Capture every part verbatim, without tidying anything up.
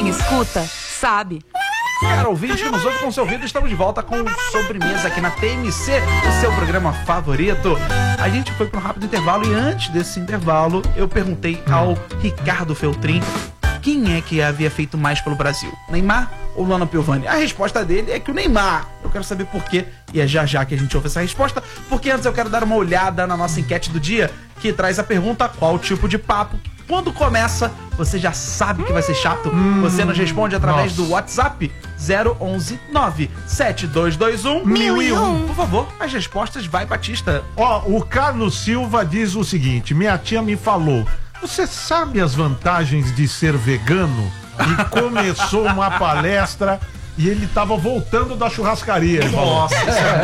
Quem escuta, sabe. Caro ouvinte que nos ouve com seu ouvido, estamos de volta com Sobremesa aqui na T M C, o seu programa favorito. A gente foi para um rápido intervalo e antes desse intervalo eu perguntei ao Ricardo Feltrin quem é que havia feito mais pelo Brasil, Neymar ou Luana Piovani? A resposta dele é que o Neymar. Eu quero saber por quê e é já já que a gente ouve essa resposta, porque antes eu quero dar uma olhada na nossa enquete do dia, que traz a pergunta: qual tipo de papo quando começa você já sabe que vai ser chato? Hum, você nos responde através nossa. do WhatsApp zero onze nove sete dois dois um mil e um. Por favor, as respostas, vai, Batista. Ó, o Carlos Silva diz o seguinte: minha tia me falou, você sabe as vantagens de ser vegano? E começou uma palestra e ele tava voltando da churrascaria. Nossa.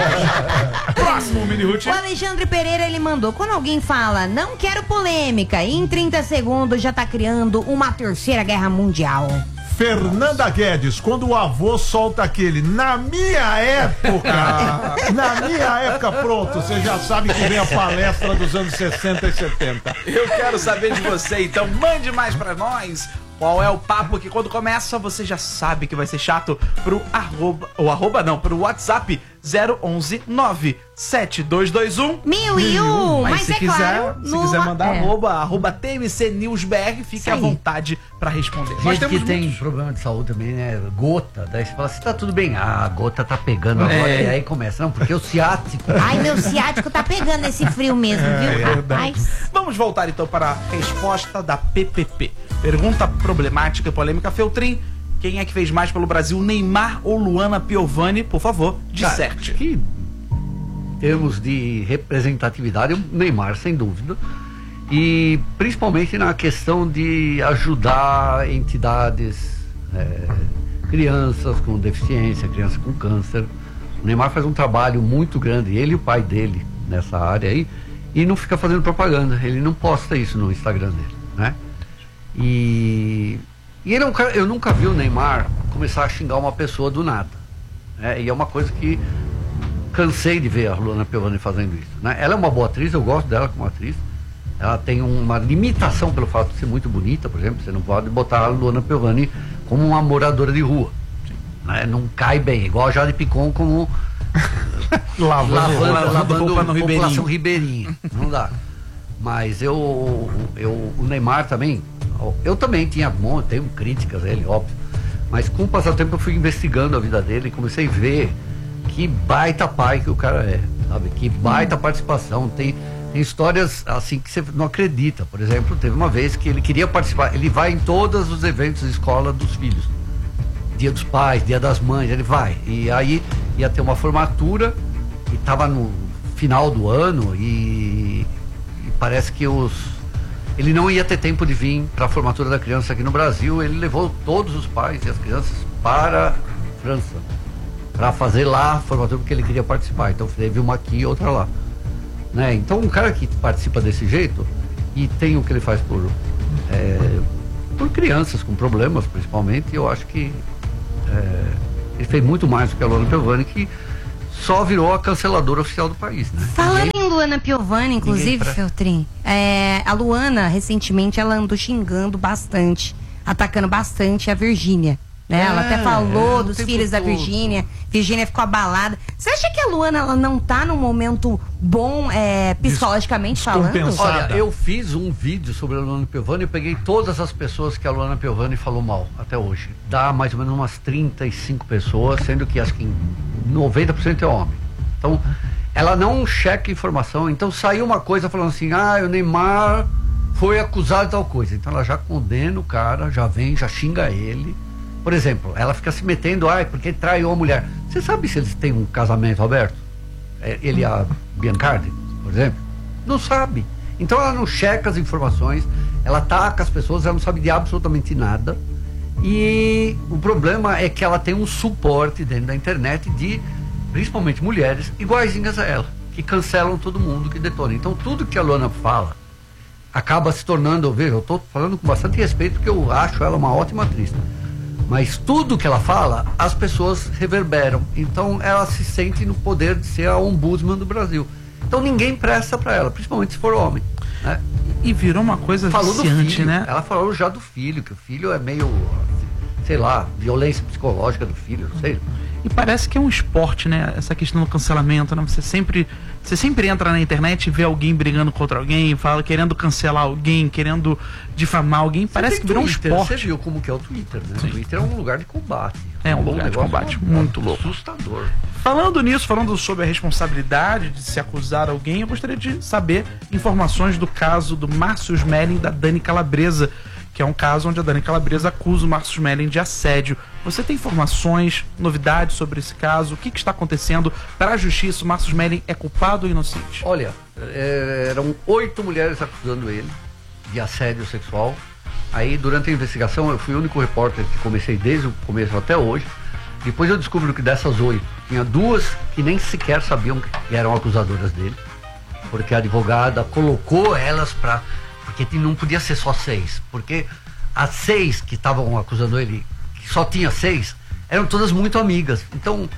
Próximo, Mini Ruth. O Alexandre Pereira, ele mandou: quando alguém fala, não quero polêmica, e em trinta segundos já tá criando uma terceira guerra mundial. Fernanda Guedes, quando o avô solta aquele, na minha época, na minha época, pronto, você já sabe que vem a palestra dos anos sessenta e setenta. Eu quero saber de você, então mande mais pra nós. Qual é o papo que quando começa você já sabe que vai ser chato? Pro arroba, ou arroba não, pro WhatsApp zero onze nove sete dois dois um mil e um. Mas, Mas se é quiser, claro, se no... quiser mandar é. arroba, arroba T M C News B R, fique à vontade pra responder. Gente Nós temos que tem muitos... problema de saúde também, né? Gota, daí você fala assim, tá tudo bem. Ah, a gota tá pegando agora, É. e aí começa. Não, porque o ciático... Ai, meu ciático tá pegando esse frio mesmo, viu? É Rapaz. Vamos voltar então para a resposta da P P P. Pergunta problemática e polêmica, Feltrin. Quem é que fez mais pelo Brasil, Neymar ou Luana Piovani? Por favor, disserte. Cara, que em termos de representatividade, o Neymar, sem dúvida. E principalmente na questão de ajudar entidades, é, crianças com deficiência, crianças com câncer. O Neymar faz um trabalho muito grande, ele e o pai dele, nessa área aí, e não fica fazendo propaganda. Ele não posta isso no Instagram dele, né? E, e ele é um cara, eu nunca vi o Neymar começar a xingar uma pessoa do nada, né? E é uma coisa que cansei de ver a Luana Piovani fazendo isso, né? Ela é uma boa atriz, eu gosto dela como atriz. Ela tem uma limitação pelo fato de ser muito bonita, por exemplo. Você não pode botar a Luana Piovani como uma moradora de rua, né? Não cai bem, igual a Jade Picon como lavando, lavando, lavando lavando população população ribeirinha. Não dá. Mas eu, eu, o Neymar também, eu também tinha, bom, tenho críticas a ele, óbvio. Mas com o passar do tempo eu fui investigando a vida dele e comecei a ver que baita pai que o cara é, sabe? Que baita hum. participação. Tem, tem histórias assim que você não acredita. Por exemplo, teve uma vez que ele queria participar, ele vai em todos os eventos de escola dos filhos. Dia dos pais, dia das mães, ele vai. E aí ia ter uma formatura e estava no final do ano e, e parece que os ele não ia ter tempo de vir para a formatura da criança aqui no Brasil. Ele levou todos os pais e as crianças para a França para fazer lá a formatura porque ele queria participar. Então teve uma aqui e outra lá, né? Então um cara que participa desse jeito e tem o que ele faz por é, por crianças com problemas principalmente, eu acho que é, ele fez muito mais do que a Luana Piovani, que só virou a canceladora oficial do país, né? Falando em Luana Piovani, inclusive, Feltrin, é, a Luana, recentemente, ela andou xingando bastante, atacando bastante a Virgínia, né? É, ela até falou é, dos filhos da Virgínia, Virgínia ficou abalada. Você acha que a Luana, ela não tá num momento bom, é, psicologicamente falando? Olha, eu fiz um vídeo sobre a Luana Piovani, eu peguei todas as pessoas que a Luana Piovani falou mal até hoje. Dá mais ou menos umas trinta e cinco pessoas, sendo que acho que noventa por cento é homem. Então, ela não checa informação. Então saiu uma coisa falando assim, ah, o Neymar foi acusado de tal coisa. Então ela já condena o cara, já vem, já xinga ele. Por exemplo, ela fica se metendo, ah, porque traiu a mulher. Você sabe se eles têm um casamento aberto? Ele e a Biancardi, por exemplo? Não sabe. Então ela não checa as informações, ela ataca as pessoas, ela não sabe de absolutamente nada. E o problema é que ela tem um suporte dentro da internet de, principalmente mulheres, iguaizinhas a ela, que cancelam todo mundo, que detonam. Então tudo que a Luana fala acaba se tornando, veja, eu estou falando com bastante respeito, porque eu acho ela uma ótima atriz. Mas tudo que ela fala, as pessoas reverberam. Então ela se sente no poder de ser a ombudsman do Brasil. Então ninguém presta para ela, principalmente se for homem, né? E virou uma coisa falou viciante, do filho, né? Ela falou já do filho, que o filho é meio... sei lá, violência psicológica do filho, não sei. E parece que é um esporte, né? Essa questão do cancelamento, né? Você sempre, você sempre entra na internet e vê alguém brigando contra alguém, fala querendo cancelar alguém, querendo difamar alguém. Você parece que virou um esporte. Você viu como que é o Twitter, né? Sim. O Twitter é um lugar de combate. É um lugar de combate muito louco. Assustador. Falando nisso, falando sobre a responsabilidade de se acusar alguém, eu gostaria de saber informações do caso do Márcio Smelling e da Dani Calabresa, que é um caso onde a Dani Calabresa acusa o Márcio Smelling de assédio. Você tem informações, novidades sobre esse caso? O que, que está acontecendo? Para a justiça, o Márcio Smelling é culpado ou inocente? Olha, é, eram oito mulheres acusando ele de assédio sexual. Aí, durante a investigação, eu fui o único repórter que comecei desde o começo até hoje. Depois eu descubro que dessas oito, tinha duas que nem sequer sabiam que eram acusadoras dele, porque a advogada colocou elas para... Porque não podia ser só seis, porque as seis que estavam acusando ele, que só tinha seis, eram todas muito amigas. Então,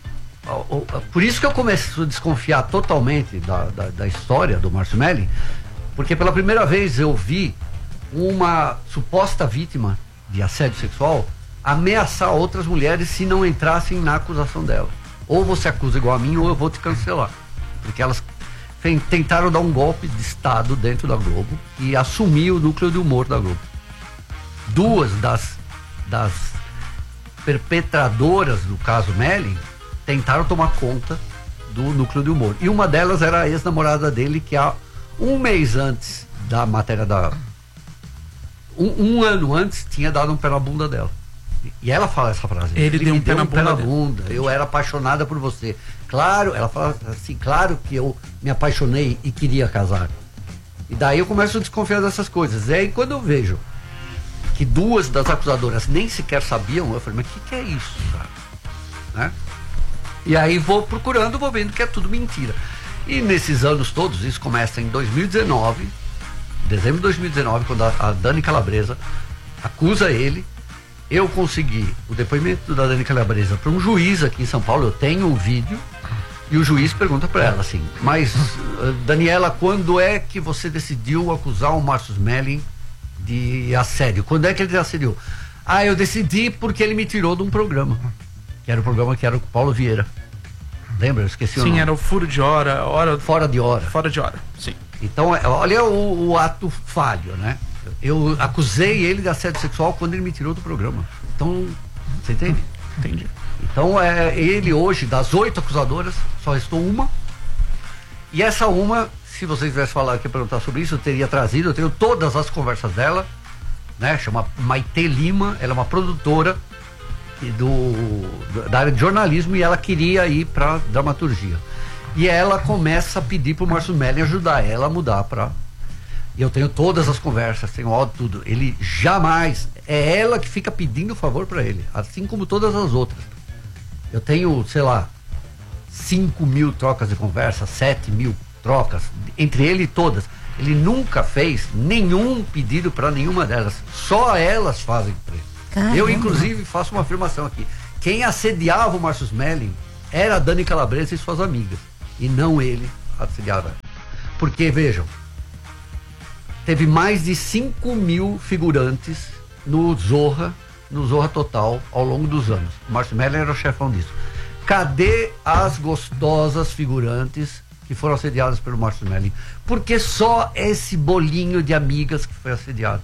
por isso que eu começo a desconfiar totalmente da, da, da história do Márcio Smelling, porque pela primeira vez eu vi uma suposta vítima de assédio sexual ameaçar outras mulheres se não entrassem na acusação dela. Ou você acusa igual a mim, ou eu vou te cancelar. Porque elas tentaram dar um golpe de Estado dentro da Globo e assumir o núcleo de humor da Globo. Duas das, das perpetradoras do caso Smelling tentaram tomar conta do núcleo de humor. E uma delas era a ex-namorada dele, que há um mês antes da matéria da... Um, um ano antes tinha dado um pé na bunda dela. E ela fala essa frase. Ele, Ele deu um pé na um bunda. bunda. Eu era apaixonada por você. Claro, ela fala assim, claro que eu me apaixonei e queria casar. E daí eu começo a desconfiar dessas coisas. E aí quando eu vejo que duas das acusadoras nem sequer sabiam, eu falei, mas o que, que é isso, cara? Né? E aí vou procurando, vou vendo que é tudo mentira. E nesses anos todos, isso começa em dois mil e dezenove, dezembro de dois mil e dezenove, quando a, a Dani Calabresa acusa ele. Eu consegui o depoimento da Dani Calabresa para um juiz aqui em São Paulo. Eu tenho um vídeo e o juiz pergunta para ela assim, mas Daniela, quando é que você decidiu acusar o Márcio Smelling de assédio? Quando é que ele te assediou? Ah, eu decidi porque ele me tirou de um programa, que era o programa que era o Paulo Vieira. Lembra? Eu esqueci o nome. Sim, era o furo de hora, hora... Fora de hora. Fora de hora, sim. Então, olha o, o ato falho, né? Eu acusei ele de assédio sexual quando ele me tirou do programa. Então, você entende? Entendi. Então, é, ele hoje, das oito acusadoras, só restou uma. E essa uma, se vocês tivessem falado aqui, perguntar sobre isso, eu teria trazido, eu tenho todas as conversas dela, né? Chama Maite Lima, ela é uma produtora do, da área de jornalismo e ela queria ir para dramaturgia. E ela começa a pedir pro Márcio Smelling ajudar ela a mudar para... E eu tenho todas as conversas, tenho áudio, tudo. Ele jamais, é ela que fica pedindo favor para ele, assim como todas as outras. Eu tenho, sei lá, cinco mil trocas de conversa, sete mil trocas, entre ele e todas. Ele nunca fez nenhum pedido para nenhuma delas, só elas fazem para ele. Caramba. Eu, inclusive, faço uma afirmação aqui. Quem assediava o Márcio Smelling era a Dani Calabresa e suas amigas, e não ele assediava. Porque, vejam, teve mais de cinco mil figurantes no Zorra, no Zorra Total, ao longo dos anos. O Márcio Smelling era o chefão disso. Cadê as gostosas figurantes que foram assediadas pelo Márcio Smelling? Porque só esse bolinho de amigas que foi assediado.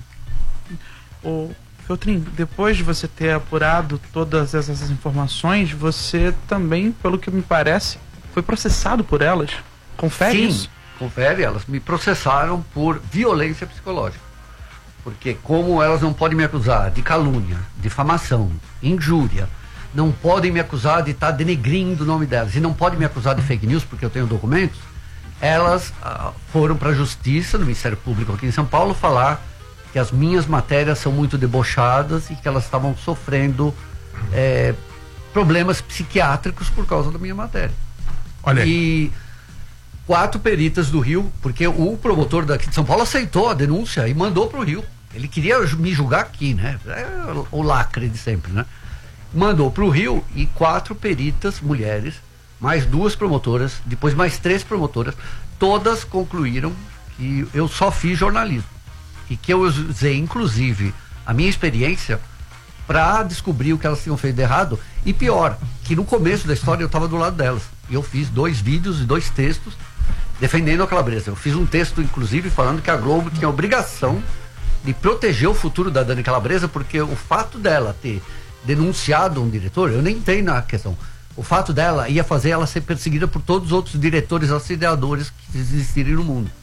Ô, Feltrin, depois de você ter apurado todas essas informações, você também, pelo que me parece, foi processado por elas. Confere Sim. isso? Confere, elas me processaram por violência psicológica. Porque como elas não podem me acusar de calúnia, difamação, injúria, não podem me acusar de estar denegrindo o nome delas, e não podem me acusar de fake news porque eu tenho documentos, elas ah, foram para a justiça, no Ministério Público aqui em São Paulo, falar que as minhas matérias são muito debochadas e que elas estavam sofrendo é, problemas psiquiátricos por causa da minha matéria. Olha aí. E quatro peritas do Rio, porque o promotor daqui de São Paulo aceitou a denúncia e mandou para o Rio. Ele queria me julgar aqui, né? É o lacre de sempre, né? Mandou para o Rio e quatro peritas mulheres, mais duas promotoras, depois mais três promotoras, todas concluíram que eu só fiz jornalismo. E que eu usei, inclusive, a minha experiência para descobrir o que elas tinham feito de errado. E pior, que no começo da história eu estava do lado delas. E eu fiz dois vídeos e dois textos defendendo a Calabresa. Eu fiz um texto, inclusive, falando que a Globo tinha a obrigação de proteger o futuro da Dani Calabresa, porque o fato dela ter denunciado um diretor, eu nem entrei na questão, o fato dela ia fazer ela ser perseguida por todos os outros diretores assediadores que existirem no mundo.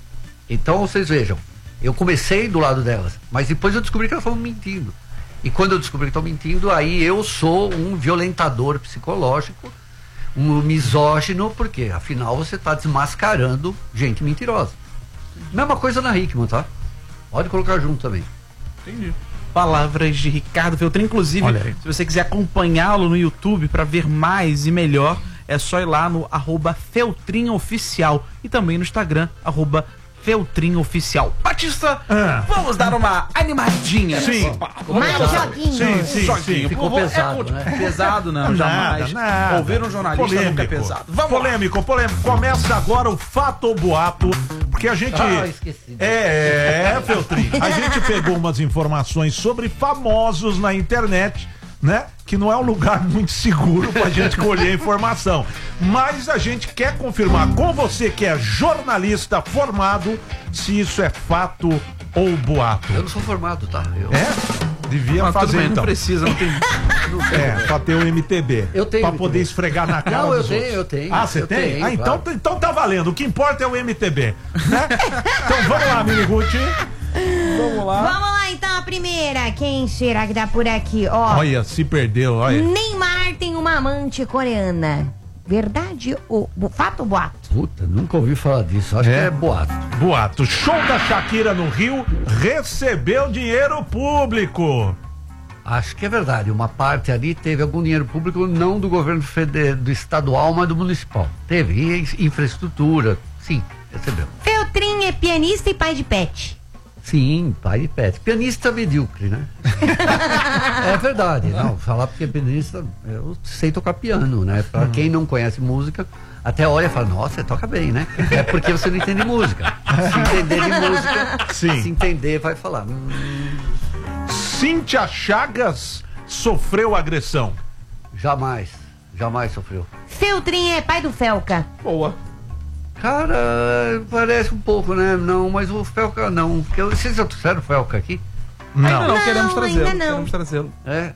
Então vocês vejam, eu comecei do lado delas, mas depois eu descobri que elas estavam mentindo. E quando eu descobri que estão mentindo, aí eu sou um violentador psicológico, um misógino, porque afinal você está desmascarando gente mentirosa. Mesma coisa na Hickman, tá? Pode colocar junto também. Entendi. Palavras de Ricardo Feltrin. Inclusive, se você quiser acompanhá-lo no YouTube para ver mais e melhor, é só ir lá no arroba Feltrin Oficial e também no Instagram, arroba Feltrin Oficial. Batista, ah. vamos dar uma animadinha. Sim. Mais joguinho. Sim, sim, joguinho. sim. Ficou pesado, é, né? Pesado não, jamais. Nada, nada. Ouvir um jornalista polêmico. nunca é pesado. Vamos polêmico, lá. polêmico. Começa agora o Fato ou Boato, porque a gente... Ah, esqueci. É, é, Feltrin. A gente pegou umas informações sobre famosos na internet, né? Que não é um lugar muito seguro pra gente colher informação. Mas a gente quer confirmar com você que é jornalista formado se isso é fato ou boato. Eu não sou formado, tá? Eu... É? Devia Mas tudo fazer bem, então. não precisa, não tem. É, pra ter o M T B. Eu tenho Pra M T B. poder esfregar na cara Não, eu dos tenho, outros. eu tenho. Ah, você eu tem? tenho, ah, então, claro. então tá valendo. O que importa é o M T B, né? Então vamos lá, Miniguti. Vamos lá. Vamos lá então, a primeira. Quem será que dá por aqui? Ó, Olha, se perdeu, olha. Neymar tem uma amante coreana. Verdade ou bo- fato ou boato? Puta, nunca ouvi falar disso. Acho É? que é boato. Boato. Show da Shakira no Rio recebeu dinheiro público. Acho que é verdade. Uma parte ali teve algum dinheiro público, não do governo federal, do estadual, mas do municipal. Teve. E infraestrutura. Sim, recebeu. Feltrin é pianista e pai de pet. Sim, pai de pet. Pianista medíocre, né? É verdade. Não, falar porque pianista, eu sei tocar piano, né? Pra quem não conhece música, até olha e fala, nossa, você toca bem, né? É porque você não entende música. Se entender de música, Sim. se entender, vai falar. Hum, Cíntia Chagas sofreu agressão. jamais, jamais sofreu. Feltrin é pai do Felca. Boa. Cara, parece um pouco, né? Não, mas o Felca não. Porque eu, vocês já trouxeram o Felca aqui? Ainda não, Não, queremos trazê-lo. ainda não. Queremos trazê-lo. É.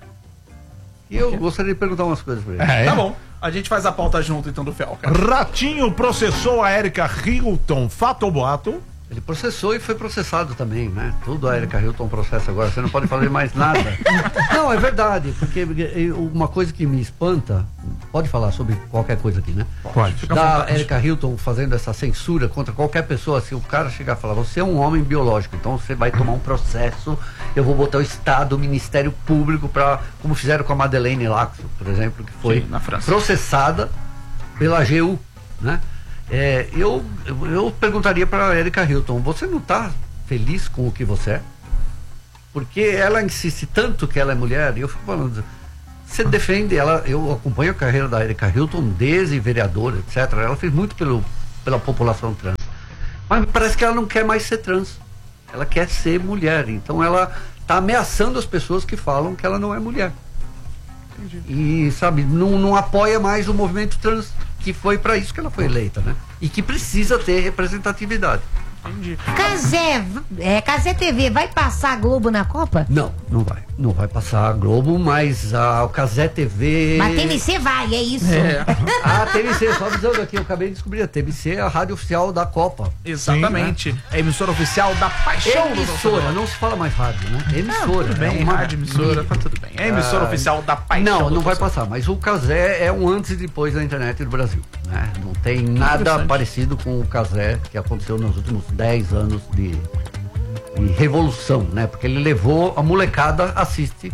E eu gostaria de perguntar umas coisas pra ele. É. Tá bom. A gente faz a pauta junto então do Felca. Ratinho processou a Erika Hilton. Fato ou boato? Ele processou e foi processado também, né? Tudo a Erika Hilton processa agora, você não pode fazer mais nada. Não, é verdade, porque uma coisa que me espanta, pode falar sobre qualquer coisa aqui, né? Pode. Da Erika Hilton fazendo essa censura contra qualquer pessoa, se o cara chegar e falar, você é um homem biológico, então você vai tomar um processo, eu vou botar o Estado, o Ministério Público para, como fizeram com a Madeleine Laxo, por exemplo, que foi Sim, na França. processada pela A G U, né? É, eu, eu perguntaria para a Erika Hilton, você não está feliz com o que você é? Porque ela insiste tanto que ela é mulher, e eu fico falando, você defende ela, eu acompanho a carreira da Erika Hilton desde vereadora, etcétera. Ela fez muito pelo, pela população trans. Mas parece que ela não quer mais ser trans. Ela quer ser mulher. Então ela está ameaçando as pessoas que falam que ela não é mulher. Entendi. E, sabe, não, não apoia mais o movimento trans, que foi para isso que ela foi eleita, né? E que precisa ter representatividade. Entendi. Casé, é, Casé T V, vai passar a Globo na Copa? Não, não vai. Não vai passar a Globo, mas a, o Casé T V... Mas T M C vai, é isso. É. A T M C, só avisando aqui, eu acabei de descobrir, a T M C é a rádio oficial da Copa. Exatamente. É a emissora oficial da paixão do Emissora, torcedor. não se fala mais rádio, né? Emissora. Não, tudo bem, é uma rádio, emissora, tá tudo bem. É a emissora Ah, oficial da paixão Não, do não vai torcedor. passar, mas o Casé é um antes e depois da internet do Brasil, né? Não tem nada interessante. parecido com o Casé que aconteceu nos últimos dez anos de, de revolução, né? Porque ele levou, a molecada assiste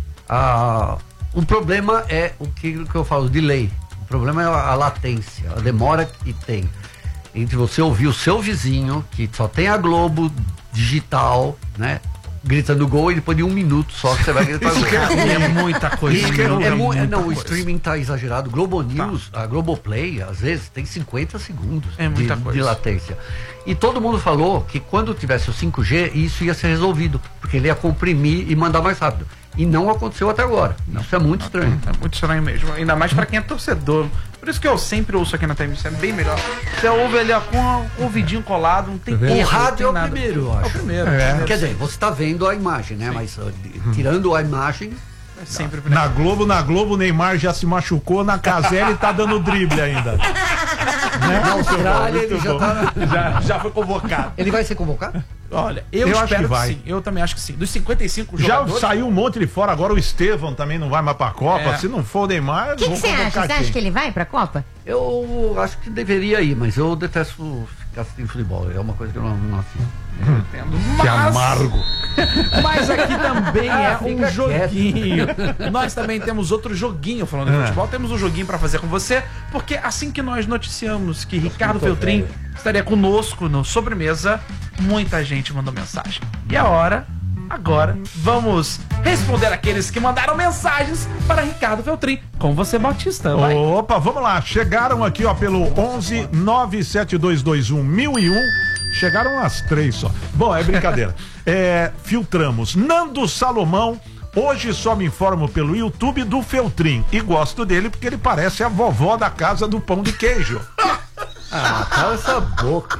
a... O problema é o que, o que eu falo, delay. O problema é a, a latência, a demora que tem entre você ouvir o seu vizinho, que só tem a Globo digital, né? Gritando gol e depois de um minuto só que você vai gritar gol. É muita coisa. E um minuto é mu- muita não, o coisa. streaming tá exagerado. Globo News, a Globoplay, às vezes, tem cinquenta segundos É muita de, coisa. de latência. E todo mundo falou que quando tivesse o cinco G, isso ia ser resolvido, porque ele ia comprimir e mandar mais rápido. E não aconteceu até agora. Não. Isso é muito não, estranho. É muito estranho mesmo. Ainda mais pra quem é torcedor. Por isso que eu sempre ouço aqui na T M C, é bem melhor. Você ouve ali ó, com o ouvidinho colado, não tem erro. O rádio é o nada. primeiro, eu acho. É o primeiro. É. Quer dizer, você tá vendo a imagem, né? Sim. Mas uh, tirando a imagem... É sempre na Globo, na Globo, o Neymar já se machucou, na Caselli tá dando drible ainda. Né? Na Austrália ele já, tá... já, já foi convocado. Ele vai ser convocado? Olha, eu, eu espero que, que sim. Eu também acho que sim. Dos cinquenta e cinco jogadores... Já saiu um monte de fora, agora o Estevão também não vai mais pra Copa. É. Se não for o Neymar... O que você acha? Você acha que ele vai pra Copa? Eu acho que deveria ir, mas eu detesto ficar assistindo futebol. É uma coisa que eu não, não assisto. Eu entendo. Mas... Que amargo. Mas aqui também ah, é um joguinho. Nós também temos outro joguinho falando de é. futebol. Temos um joguinho pra fazer com você, porque assim que nós noticiamos que Ricardo Feltrin velho. estaria conosco no Sobremesa, muita gente mandou mensagem. E a hora, agora, vamos responder aqueles que mandaram mensagens para Ricardo Feltrin. Com você, Bautista. Vai. Opa, vamos lá. Chegaram aqui ó pelo onze nove sete dois dois um mil e um. Chegaram as três só. Bom, é brincadeira. é, filtramos. Nando Salomão. Hoje só me informo pelo YouTube do Feltrin. E gosto dele porque ele parece a vovó da casa do pão de queijo. Ah, cala essa boca.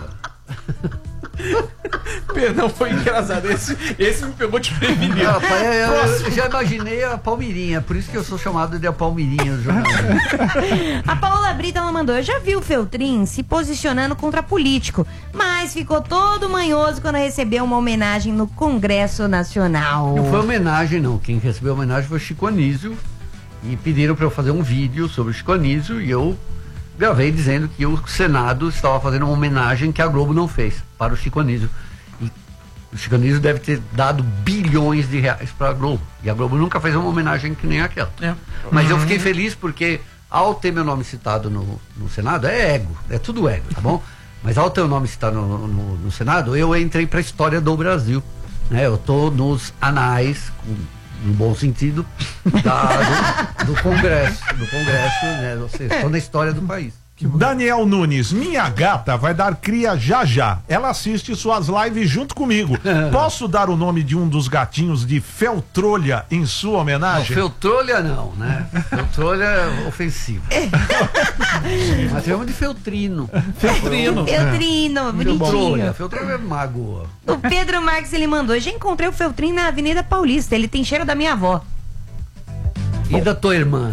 Perdão, foi engraçado. Esse, esse me pegou desprevenido. Ah, pai, eu, eu já imaginei a Palmirinha, por isso que eu sou chamado de a Palmirinha do jornalismo. A Paola Brita, ela mandou: eu já vi o Feltrin se posicionando contra político, mas ficou todo manhoso quando recebeu uma homenagem no Congresso Nacional. Não foi homenagem, não. Quem recebeu a homenagem foi o Chico Anísio. E pediram para eu fazer um vídeo sobre o Chico Anísio e eu gravei dizendo que o Senado estava fazendo uma homenagem que a Globo não fez para o Chico Anísio. E o Chico Anísio deve ter dado bilhões de reais para a Globo. E a Globo nunca fez uma homenagem que nem aquela. É. Mas eu fiquei feliz porque, ao ter meu nome citado no, no Senado, é ego, é tudo ego, tá bom? Mas ao ter o nome citado no, no, no Senado, eu entrei para a história do Brasil. Né? Eu tô nos anais, com, no bom sentido, da, do, do Congresso, do Congresso, né? Ou seja, estou na história do país. Daniel Nunes, minha gata vai dar cria já já. Ela assiste suas lives junto comigo. Posso dar o nome de um dos gatinhos de Feltrolha em sua homenagem? Não, Feltrolha não, né? Feltrolha é ofensivo. Mas chama de Feltrino. Feltrino. Feltrino, bonitinho. Feltrolha, Feltrolha é magoa. O Pedro Marques, ele mandou: já encontrei o Feltrin na Avenida Paulista. Ele tem cheiro da minha avó. E da tua irmã?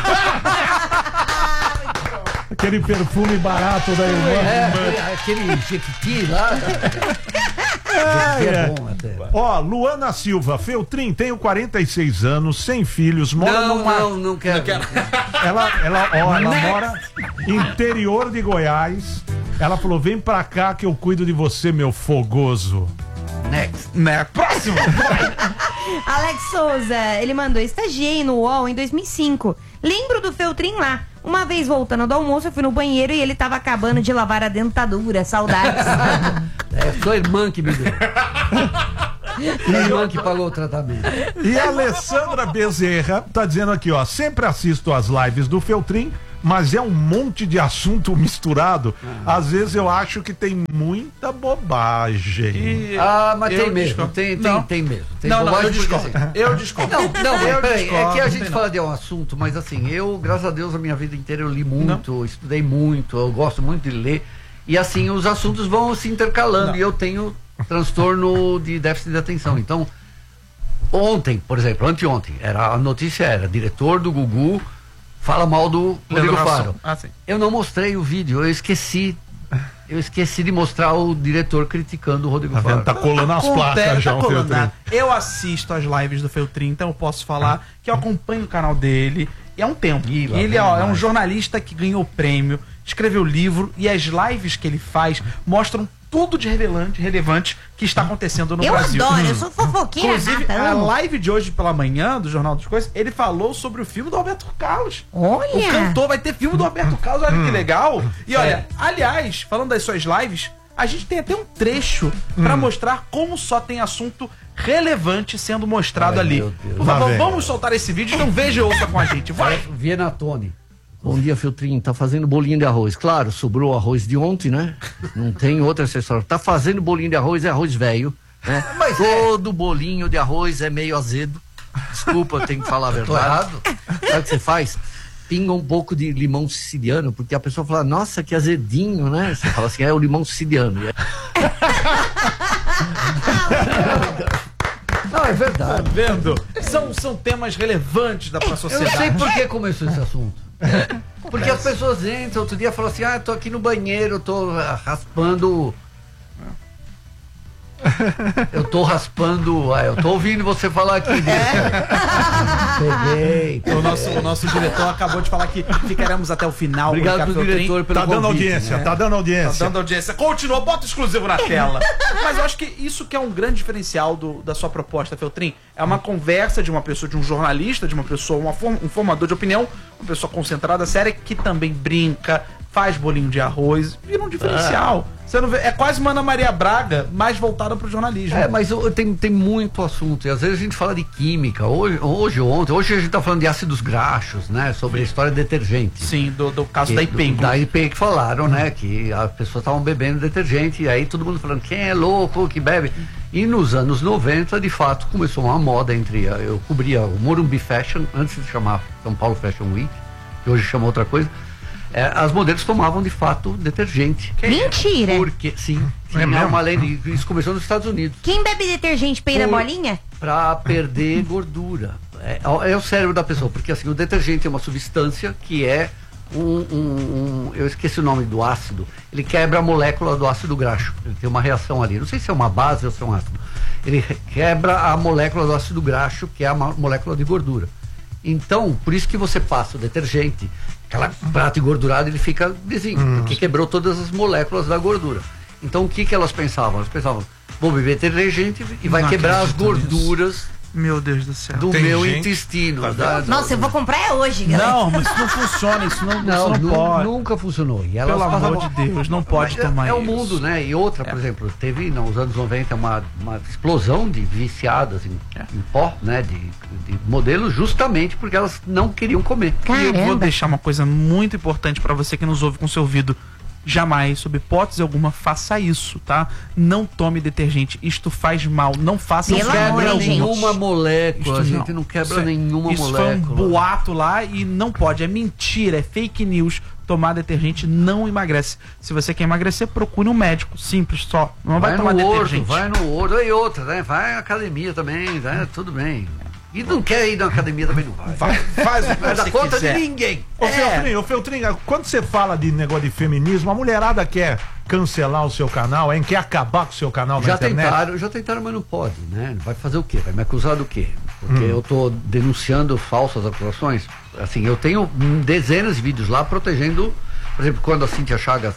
Aquele perfume barato da irmã. É, aquele Jequiti lá. É, é bom até. Ó, Luana Silva, Feltrin, tenho quarenta e seis anos, sem filhos, mora não, numa... Não, não quero. Não quero. Ela, ela, ó, ela mora interior de Goiás. Ela falou: vem pra cá que eu cuido de você, meu fogoso. Next. Né? Próximo. Alex Souza, ele mandou: estagiei no U O L em dois mil e cinco. Lembro do Feltrin lá. Uma vez voltando do almoço, eu fui no banheiro e ele tava acabando de lavar a dentadura. Saudades. É sua irmã que me deu. Minha irmã que pagou o tratamento. E a Alessandra Bezerra tá dizendo aqui, ó: sempre assisto as lives do Feltrin, mas é um monte de assunto misturado. Ah. Às vezes eu acho que tem muita bobagem. E ah, mas tem mesmo. Tem, tem, tem mesmo. Tem não, não, eu discordo. Assim. Eu discordo. Não, não, eu peraí, discordo, é que a gente não. fala de um assunto, mas assim, eu, graças a Deus, a minha vida inteira eu li muito, não. estudei muito, eu gosto muito de ler. E assim, os assuntos vão se intercalando. Não. E eu tenho transtorno de déficit de atenção. Então, ontem, por exemplo, anteontem, era, a notícia era: diretor do Gugu fala mal do Rodrigo Faro. Ah, sim. Eu não mostrei o vídeo, eu esqueci. Eu esqueci de mostrar o diretor criticando o Rodrigo tá Faro. Tá colando as placas tá já, o Feltrin. Eu assisto as lives do Feltrin, então eu posso falar que eu acompanho o canal dele. E é um tempo. Ih, ele ó, é um jornalista que ganhou prêmio, escreveu livro, e as lives que ele faz mostram tudo de relevante, relevante que está acontecendo no eu Brasil. Eu adoro, hum. eu sou fofoqueira. Inclusive, gata, a live de hoje pela manhã, do Jornal das Coisas, ele falou sobre o filme do Roberto Carlos. Olha! O cantor vai ter filme do Roberto Carlos, olha que legal. E olha, é. aliás, falando das suas lives, a gente tem até um trecho hum. pra mostrar como só tem assunto relevante sendo mostrado Ai, ali. Por favor, vamos soltar esse vídeo, então veja e ouça com a gente. Vai! Viena Tony. Bom dia, Feltrin. Tá fazendo bolinho de arroz. Claro, sobrou arroz de ontem, né? Não tem outra acessório. Tá fazendo bolinho de arroz, é arroz velho, né? Mas todo é. bolinho de arroz é meio azedo, Desculpa, eu tenho que falar a verdade. Sabe o que você faz? Pinga um pouco de limão siciliano, porque a pessoa fala, nossa, que azedinho, né? Você fala assim, é o limão siciliano. Não, é verdade. Tá vendo? São, são temas relevantes da pra sociedade. Eu sei por que começou esse assunto. Porque as pessoas entram, outro dia falam assim, ah, eu tô aqui no banheiro, eu tô raspando... Eu tô raspando, ah, eu tô ouvindo você falar aqui. É? Peguei. O nosso, o nosso diretor acabou de falar que ficaremos até o final. Obrigado pro diretor pelo Tá dando convite, audiência, né? tá dando audiência. Tá dando audiência. Continua, bota o exclusivo na tela. Mas eu acho que isso que é um grande diferencial do, da sua proposta, Feltrin. É uma conversa de uma pessoa, de um jornalista, de uma pessoa, uma form, um formador de opinião, uma pessoa concentrada, séria, que também brinca, faz bolinho de arroz, vira um diferencial. Ah. Você não vê, é quase uma Ana Maria Braga, mais voltada pro jornalismo. É, mas eu, tem, tem muito assunto. E às vezes a gente fala de química. Hoje, hoje ontem, hoje a gente tá falando de ácidos graxos, né? Sobre a história de detergente. Sim, do, do caso que, da I P E. Da I P E que falaram, né? Que as pessoas estavam bebendo detergente. E aí todo mundo falando, quem é louco que bebe? E nos anos noventa, de fato, começou uma moda entre... Eu cobria o Morumbi Fashion, antes de chamar São Paulo Fashion Week, que hoje chama outra coisa. É, as modelos tomavam de fato detergente. Mentira! Porque, sim, É tinha mesmo? uma lei, isso começou nos Estados Unidos. Quem bebe detergente peida Por- bolinha? Pra perder gordura. É, é o cérebro da pessoa, porque assim, o detergente é uma substância que é um, um, um- eu esqueci o nome do ácido, ele quebra a molécula do ácido graxo, ele tem uma reação ali, não sei se é uma base ou se é um ácido, ele quebra a molécula do ácido graxo, que é a ma- molécula de gordura. Então, por isso que você passa o detergente, aquela prata engordurada, ele fica lisinho, porque quebrou todas as moléculas da gordura. Então, o que que elas pensavam? Elas pensavam, vou beber detergente e vai Não quebrar as acredito nisso. gorduras Meu Deus do céu. do Tem meu gente- intestino. Tá da- Nossa, eu vou comprar é hoje, galera. Não, mas isso não funciona, isso não, Não, isso não nu- pode. nunca funcionou. E elas Pelo amor passavam- de Deus, não pode Mas é- tomar É o isso. mundo, né? E outra, por exemplo, teve nos anos noventa uma, uma explosão de viciadas em, É. em pó, né? De, de modelos, justamente porque elas não queriam comer. E eu vou Caramba. deixar uma coisa muito importante pra você que nos ouve com seu ouvido. Jamais, sob hipótese alguma, faça isso, tá? Não tome detergente. Isto faz mal. Não faça Pelo isso. amor, Quebra hein, gente? nenhuma molécula, Isto a gente não, quebra Isso é- nenhuma isso molécula. foi um boato lá e não pode. É mentira, é fake news. Tomar detergente não emagrece. Se você quer emagrecer, procure um médico. Simples, só. Não vai, Vai tomar no horto, detergente. vai no horto. E outra, né? Vai na academia também, né? Tudo bem. E não quer ir na academia também não vai. Vai, faz o que Não vai você dar conta quiser. de ninguém. Ô, É. Feltrin, ô, Feltrin, quando você fala de negócio de feminismo, a mulherada quer cancelar o seu canal, hein? Quer acabar com o seu canal na Já internet? tentaram, já tentaram, mas não pode, né? Vai fazer o quê? Vai me acusar do quê? Porque Hum. eu tô denunciando falsas acusações. Assim, eu tenho hum, dezenas de vídeos lá protegendo, por exemplo, quando a Cíntia Chagas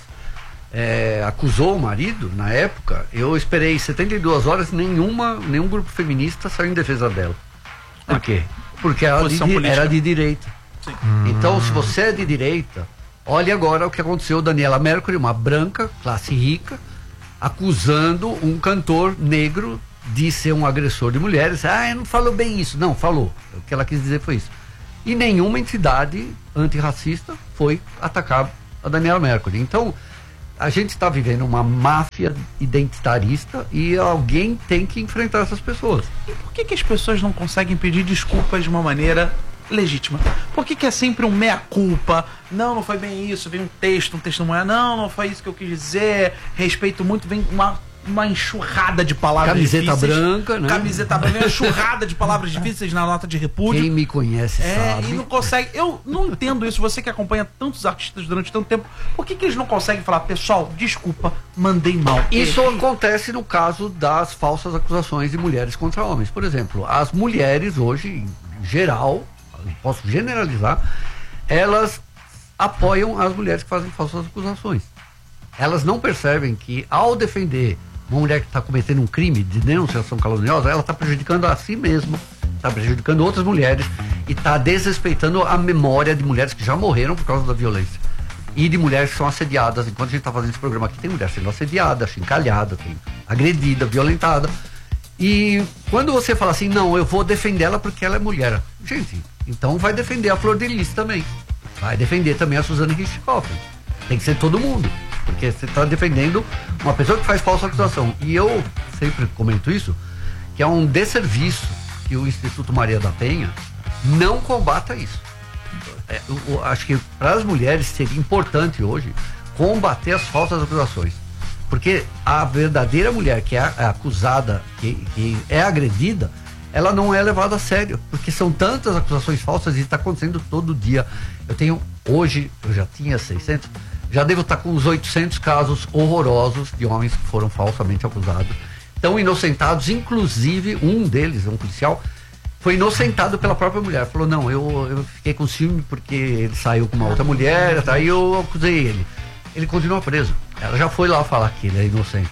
é, acusou o marido, na época, eu esperei setenta e duas horas e nenhuma, nenhum grupo feminista saiu em defesa dela. Por quê? Porque ela de, Posição política. era de direita. Então, se você é de direita, olhe agora o que aconteceu. Daniela Mercury, uma branca, classe rica, acusando um cantor negro de ser um agressor de mulheres. Ah, não falou bem isso. Não, falou. O que ela quis dizer foi isso. E nenhuma entidade antirracista foi atacar a Daniela Mercury. Então, a gente está vivendo uma máfia identitarista e alguém tem que enfrentar essas pessoas. E por que, que as pessoas não conseguem pedir desculpas de uma maneira legítima? Por que, que é sempre um meia-culpa? Não, não foi bem isso. Vem um texto, um testemunho. Não, não foi isso que eu quis dizer. Respeito muito. Vem uma, uma enxurrada de palavras Camiseta difíceis. branca, né? Camiseta branca. Uma enxurrada de palavras difíceis na nota de repúdio. Quem me conhece É, sabe. e não consegue. Eu não entendo isso. Você que acompanha tantos artistas durante tanto tempo, por que, que eles não conseguem falar, pessoal, desculpa, mandei mal? Isso Errei. acontece no caso das falsas acusações de mulheres contra homens. Por exemplo, as mulheres hoje, em geral, posso generalizar, elas apoiam as mulheres que fazem falsas acusações. Elas não percebem que, ao defender uma mulher que está cometendo um crime de denunciação caluniosa, ela está prejudicando a si mesma, está prejudicando outras mulheres e está desrespeitando a memória de mulheres que já morreram por causa da violência. E de mulheres que são assediadas. Enquanto a gente está fazendo esse programa aqui, tem mulher sendo assediada, chincalhada, tem agredida, violentada. E quando você fala assim, não, eu vou defender ela porque ela é mulher. Gente, então vai defender a Flor de Lis também. Vai defender também a Suzane Richthofen. Tem que ser todo mundo. Porque você está defendendo uma pessoa que faz falsa acusação. E eu sempre comento isso, que é um desserviço que que o Instituto Maria da Penha não combata isso. É, eu, eu acho que para as mulheres seria importante hoje combater as falsas acusações. Porque a verdadeira mulher que é acusada, que, que é agredida, ela não é levada a sério. Porque são tantas acusações falsas e está acontecendo todo dia. Eu tenho, hoje, eu já tinha seiscentos, já devo estar com uns oitocentos casos horrorosos de homens que foram falsamente acusados. Estão inocentados, inclusive um deles, um policial, foi inocentado pela própria mulher. Falou, não, eu, eu fiquei com ciúme porque ele saiu com uma outra mulher, tá, aí eu acusei ele. Ele continua preso. Ela já foi lá falar que ele é inocente.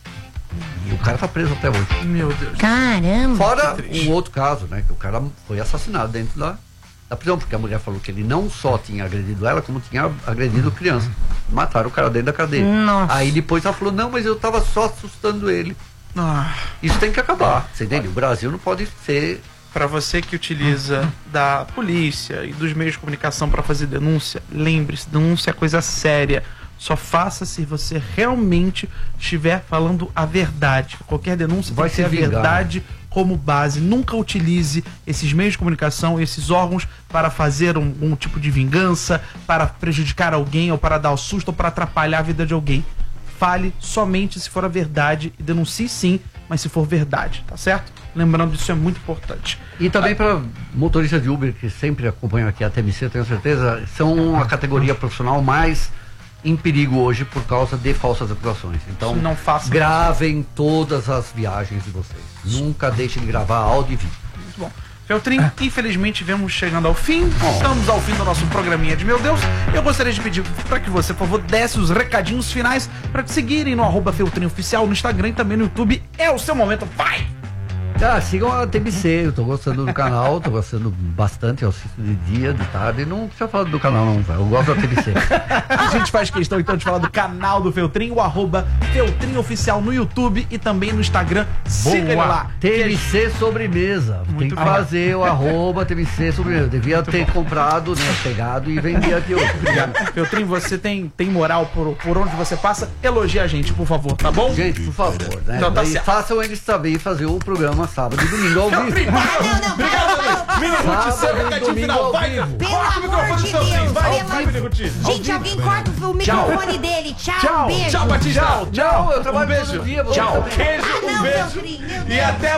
E o cara tá preso até hoje. Meu Deus. Caramba. Fora um outro caso, né? Que o cara foi assassinado dentro da, da prisão, porque a mulher falou que ele não só tinha agredido ela, como tinha agredido criança. Mataram o cara dentro da cadeia. Nossa. Aí depois ela falou, não, mas eu tava só assustando ele. Ah. Isso tem que acabar. Você entende? O Brasil não pode ser... Para você que utiliza da polícia e dos meios de comunicação para fazer denúncia, lembre-se, denúncia é coisa séria. Só faça se você realmente estiver falando a verdade. Qualquer denúncia vai tem que ter a vingar. verdade como base. Nunca utilize esses meios de comunicação, esses órgãos para fazer um, um tipo de vingança, para prejudicar alguém, ou para dar o susto, ou para atrapalhar a vida de alguém. Fale somente se for a verdade e denuncie sim, mas se for verdade, tá certo? Lembrando, isso é muito importante. E também para motoristas de Uber que sempre acompanham aqui a T M C, tenho certeza, são a categoria profissional mais em perigo hoje por causa de falsas acusações. Então, não façam gravem todas as viagens de vocês. Nunca deixem de gravar áudio e vídeo. Muito bom. Feltrin, infelizmente vemos chegando ao fim. Estamos ao fim do nosso programinha de Meu Deus. Eu gostaria de pedir para que você, por favor, desse os recadinhos finais para te seguirem no arroba Feltrin Oficial no Instagram e também no YouTube. É o seu momento, vai! Ah, sigam a T M C, eu tô gostando do canal, tô gostando bastante, eu assisto de dia, de tarde, não precisa falar do canal não, eu gosto da T M C. A gente faz questão então de falar do canal do Feltrin, o arroba Feltrin Oficial no YouTube e também no Instagram. Siga ele lá. T M C Sobremesa, Muito tem que bem. fazer o arroba T M C Sobremesa, eu devia ter comprado, né, pegado e vendido aqui hoje. Obrigado. Feltrin, você tem, tem moral por, por onde você passa, elogia a gente, por favor, tá bom? Gente, por favor, né, Então tá daí certo. façam eles saber fazer o programa sábado e domingo ao vivo. Feltrin, Não, não, obrigado, Mini Ruth, seu Sábado e recadinho domingo final, ao vai! vivo. Pelo Corta o amor microfone do de Feltrin, Deus, vai, pelo vai, amor- Mini Ruth. Gente, alguém corta o microfone dele. Tchau, Tchau, beijo. tchau, Batista. Tchau, eu trabalho um beijo. todo dia, você Tchau, também. beijo, Ah, um não, beijo. Feltrin, meu E Deus. até